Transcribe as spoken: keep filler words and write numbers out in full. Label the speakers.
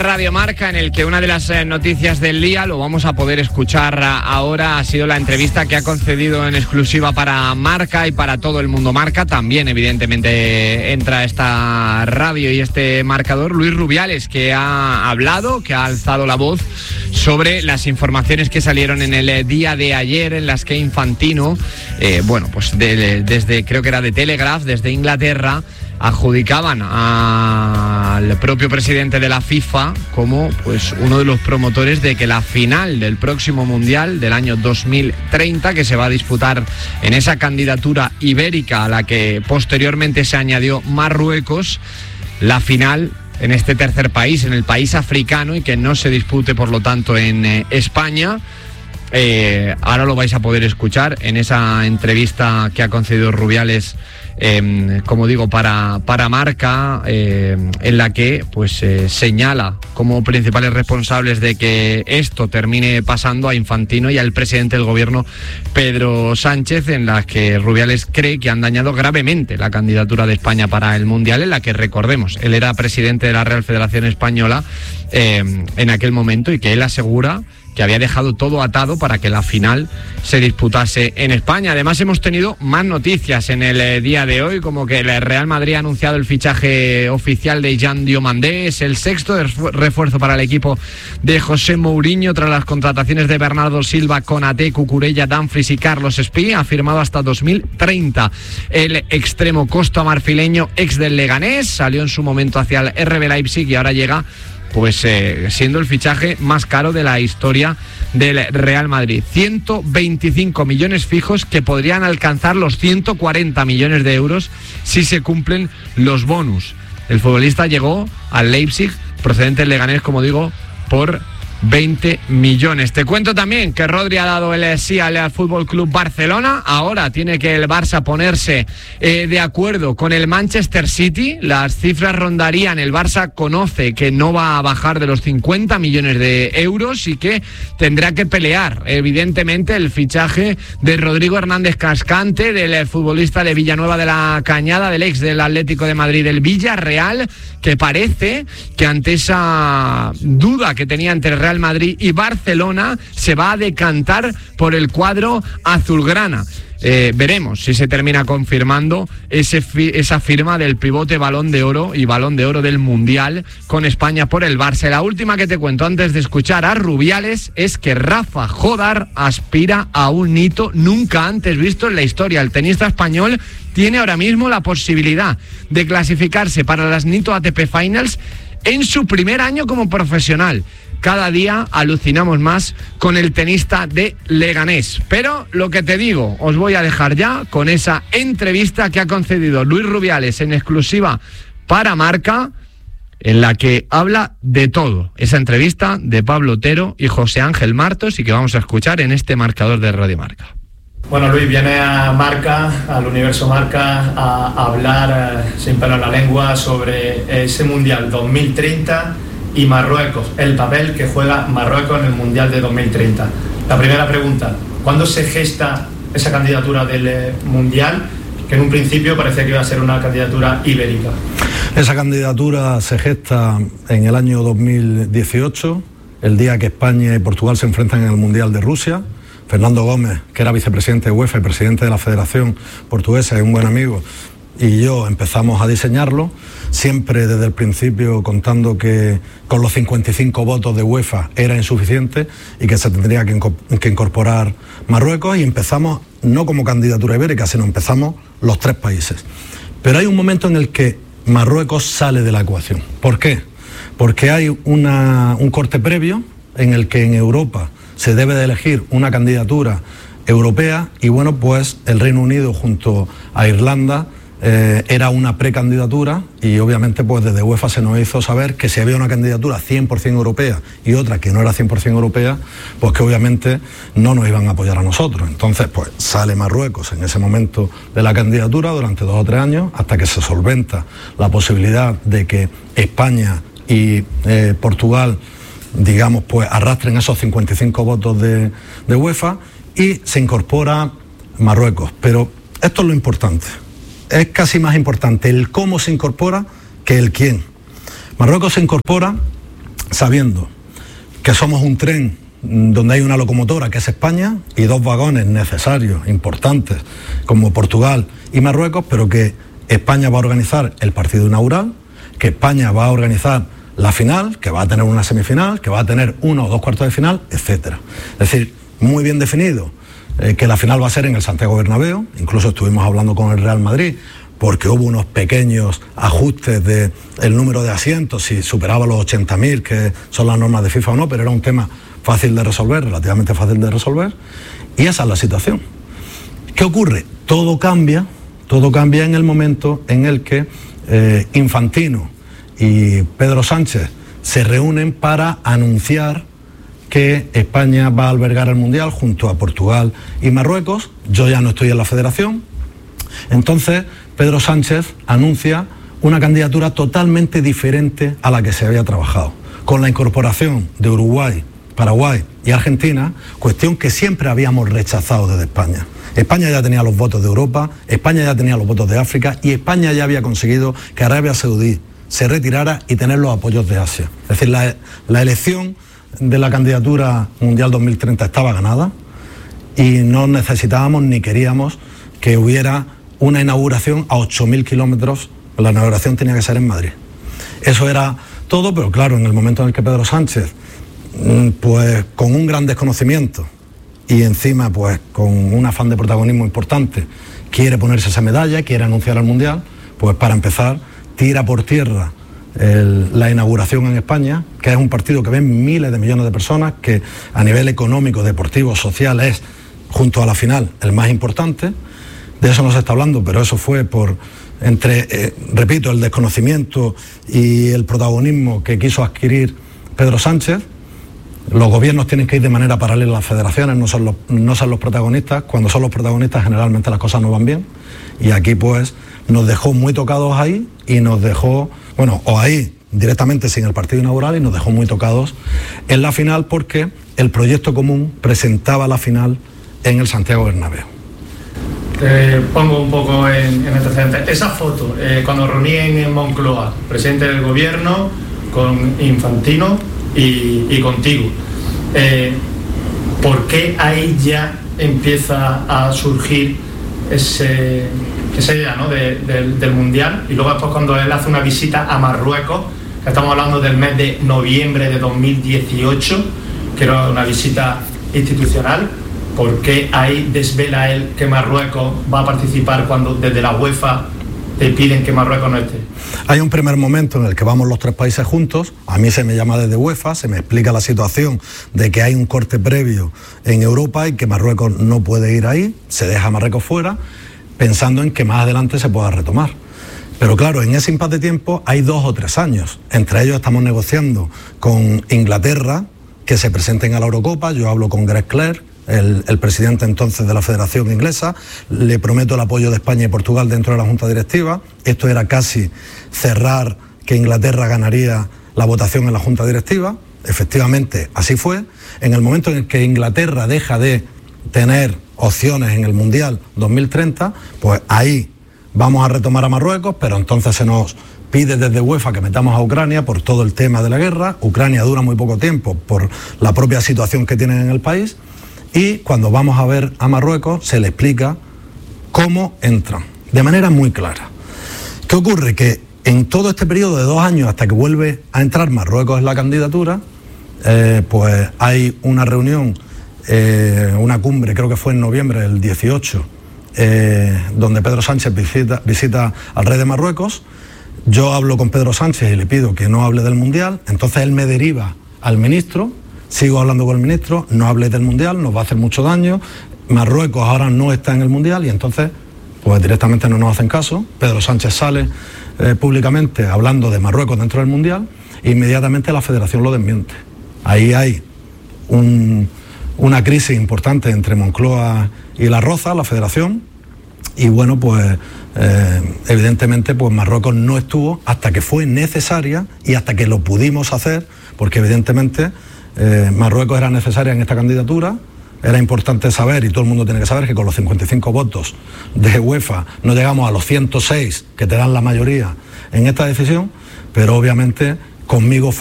Speaker 1: Radio Marca, en el que una de las eh, noticias del día, lo vamos a poder escuchar ahora, ha sido la entrevista que ha concedido en exclusiva para Marca y para todo el mundo Marca. También, evidentemente, entra esta radio y este marcador. Luis Rubiales, que ha hablado, que ha alzado la voz sobre las informaciones que salieron en el día de ayer, en las que Infantino, eh, bueno, pues de, desde, creo que era de Telegraph, desde Inglaterra, adjudicaban al propio presidente de la FIFA como pues uno de los promotores de que la final del próximo Mundial del año dos mil treinta, que se va a disputar en esa candidatura ibérica a la que posteriormente se añadió Marruecos, la final en este tercer país, en el país africano, y que no se dispute por lo tanto en eh, España. Eh, ahora lo vais a poder escuchar en esa entrevista que ha concedido Rubiales, eh, como digo, para, para Marca, eh, en la que pues eh, señala como principales responsables de que esto termine pasando a Infantino y al presidente del gobierno, Pedro Sánchez, en la que Rubiales cree que han dañado gravemente la candidatura de España para el Mundial, en la que, recordemos, él era presidente de la Real Federación Española eh, en aquel momento, y que él asegura que había dejado todo atado para que la final se disputase en España. Además, hemos tenido más noticias en el eh, día de hoy, como que el Real Madrid ha anunciado el fichaje oficial de Jan Diomandé. Es el sexto refuerzo para el equipo de José Mourinho tras las contrataciones de Bernardo Silva, Konaté, Cucurella, Dumfries y Carlos Espí. Ha firmado hasta dos mil treinta. El extremo costomarfileño, ex del Leganés, salió en su momento hacia el R B Leipzig y ahora llega pues eh, siendo el fichaje más caro de la historia del Real Madrid. ciento veinticinco millones fijos, que podrían alcanzar los ciento cuarenta millones de euros si se cumplen los bonus. El futbolista llegó al Leipzig, procedente del Leganés, como digo, por veinte millones. Te cuento también que Rodri ha dado el sí al F C Barcelona. Ahora tiene que el Barça ponerse eh, de acuerdo con el Manchester City. Las cifras rondarían, el Barça conoce que no va a bajar de los cincuenta millones de euros y que tendrá que pelear, evidentemente, el fichaje de Rodrigo Hernández Cascante, del futbolista de Villanueva de la Cañada, del ex del Atlético de Madrid, del Villarreal, que parece que ante esa duda que tenía entre el Real Madrid y Barcelona se va a decantar por el cuadro azulgrana. Eh, veremos si se termina confirmando ese fi- esa firma del pivote Balón de Oro y Balón de Oro del Mundial con España por el Barça. La última que te cuento antes de escuchar a Rubiales es que Rafa Jodar aspira a un hito nunca antes visto en la historia. El tenista español tiene ahora mismo la posibilidad de clasificarse para las Nitto A T P Finals en su primer año como profesional. Cada día alucinamos más con el tenista de Leganés. Pero lo que te digo, os voy a dejar ya con esa entrevista que ha concedido Luis Rubiales en exclusiva para Marca, en la que habla de todo. Esa entrevista de Pablo Otero y José Ángel Martos, y que vamos a escuchar en este marcador de Radio Marca.
Speaker 2: Bueno, Luis, viene a Marca, al Universo Marca, a, a hablar eh, sin pelo en la lengua sobre ese Mundial dos mil treinta y Marruecos, el papel que juega Marruecos en el Mundial de dos mil treinta. La primera pregunta, ¿cuándo se gesta esa candidatura del eh, Mundial, que en un principio parecía que iba a ser una candidatura ibérica?
Speaker 3: Esa candidatura se gesta en el año dos mil dieciocho, el día que España y Portugal se enfrentan en el Mundial de Rusia. Fernando Gómez, que era vicepresidente de UEFA y presidente de la Federación Portuguesa, es un buen amigo, y yo empezamos a diseñarlo, siempre desde el principio contando que con los cincuenta y cinco votos de UEFA era insuficiente y que se tendría que incorporar Marruecos, y empezamos no como candidatura ibérica, sino empezamos los tres países. Pero hay un momento en el que Marruecos sale de la ecuación. ¿Por qué? Porque hay una, un corte previo en el que en Europa se debe de elegir una candidatura europea, y bueno, pues el Reino Unido junto a Irlanda eh, era una precandidatura, y obviamente pues desde UEFA se nos hizo saber que si había una candidatura cien por ciento europea y otra que no era cien por ciento europea, pues que obviamente no nos iban a apoyar a nosotros. Entonces pues sale Marruecos en ese momento de la candidatura durante dos o tres años, hasta que se solventa la posibilidad de que España y eh, Portugal, digamos, pues arrastren esos cincuenta y cinco votos de, de UEFA, y se incorpora Marruecos. Pero esto es lo importante, es casi más importante el cómo se incorpora que el quién. Marruecos se incorpora sabiendo que somos un tren donde hay una locomotora que es España y dos vagones necesarios, importantes, como Portugal y Marruecos, pero que España va a organizar el partido inaugural, que España va a organizar la final, que va a tener una semifinal, que va a tener uno o dos cuartos de final, etcétera. Es decir, muy bien definido eh, que la final va a ser en el Santiago Bernabéu. Incluso estuvimos hablando con el Real Madrid porque hubo unos pequeños ajustes del número de asientos, si superaba los ochenta mil, que son las normas de FIFA o no, pero era un tema fácil de resolver, relativamente fácil de resolver, y esa es la situación. ¿Qué ocurre? Todo cambia, todo cambia en el momento en el que eh, Infantino y Pedro Sánchez se reúnen para anunciar que España va a albergar el Mundial junto a Portugal y Marruecos. Yo ya no estoy en la federación. Entonces, Pedro Sánchez anuncia una candidatura totalmente diferente a la que se había trabajado, con la incorporación de Uruguay, Paraguay y Argentina, cuestión que siempre habíamos rechazado desde España. España ya tenía los votos de Europa, España ya tenía los votos de África y España ya había conseguido que Arabia Saudí se retirara y tener los apoyos de Asia. Es decir, la, la elección de la candidatura mundial dos mil treinta estaba ganada y no necesitábamos ni queríamos que hubiera una inauguración a ocho mil kilómetros. La inauguración tenía que ser en Madrid. Eso era todo, pero claro, en el momento en el que Pedro Sánchez, pues con un gran desconocimiento y encima pues con un afán de protagonismo importante, quiere ponerse esa medalla, quiere anunciar el Mundial, pues para empezar tira por tierra el, la inauguración en España, que es un partido que ven miles de millones de personas, que a nivel económico, deportivo, social es, junto a la final, el más importante. De eso no se está hablando, pero eso fue por, entre, eh, repito, el desconocimiento y el protagonismo que quiso adquirir Pedro Sánchez. Los gobiernos tienen que ir de manera paralela a las federaciones, no son los, no son los protagonistas. Cuando son los protagonistas generalmente las cosas no van bien. Y aquí pues nos dejó muy tocados ahí y nos dejó, bueno, o ahí directamente sin el partido inaugural, y nos dejó muy tocados en la final porque el proyecto común presentaba la final en el Santiago Bernabéu.
Speaker 2: Te pongo un poco en, en antecedentes. Esa foto, eh, cuando reuní en Moncloa, presidente del gobierno, con Infantino y, y contigo, eh, ¿por qué ahí ya empieza a surgir ese, esa idea, ¿no? de, de, del Mundial? Y luego después cuando él hace una visita a Marruecos, que estamos hablando del mes de noviembre de dos mil dieciocho, que era una visita institucional, ¿por qué ahí desvela él que Marruecos va a participar cuando desde la UEFA te piden que Marruecos no esté?
Speaker 3: Hay un primer momento en el que vamos los tres países juntos, a mí se me llama desde UEFA, se me explica la situación de que hay un corte previo en Europa y que Marruecos no puede ir ahí, se deja a Marruecos fuera, pensando en que más adelante se pueda retomar. Pero claro, en ese impasse de tiempo hay dos o tres años, entre ellos estamos negociando con Inglaterra que se presenten a la Eurocopa. Yo hablo con Greg Clerk, El, el presidente entonces de la Federación Inglesa, le prometo el apoyo de España y Portugal dentro de la Junta Directiva. Esto era casi cerrar que Inglaterra ganaría la votación en la Junta Directiva. Efectivamente, así fue. En el momento en el que Inglaterra deja de tener opciones en el Mundial dos mil treinta, pues ahí vamos a retomar a Marruecos, pero entonces se nos pide desde UEFA que metamos a Ucrania por todo el tema de la guerra. Ucrania dura muy poco tiempo por la propia situación que tienen en el país. Y cuando vamos a ver a Marruecos se le explica cómo entran, de manera muy clara. ¿Qué ocurre? Que en todo este periodo de dos años hasta que vuelve a entrar Marruecos en la candidatura, eh, pues hay una reunión, eh, una cumbre, creo que fue en noviembre del dieciocho, eh, donde Pedro Sánchez visita, visita al rey de Marruecos. Yo hablo con Pedro Sánchez y le pido que no hable del Mundial, entonces él me deriva al ministro. Sigo hablando con el ministro, no hables del Mundial, nos va a hacer mucho daño, Marruecos ahora no está en el Mundial y entonces pues directamente no nos hacen caso. Pedro Sánchez sale eh, públicamente hablando de Marruecos dentro del Mundial e inmediatamente la Federación lo desmiente. Ahí hay un, una crisis importante entre Moncloa y La Roza, la Federación, y bueno, pues eh, evidentemente pues Marruecos no estuvo hasta que fue necesaria y hasta que lo pudimos hacer, porque evidentemente Eh, Marruecos era necesaria en esta candidatura. Era importante saber, y todo el mundo tiene que saber, que con los cincuenta y cinco votos de UEFA no llegamos a los ciento seis que te dan la mayoría en esta decisión, pero obviamente conmigo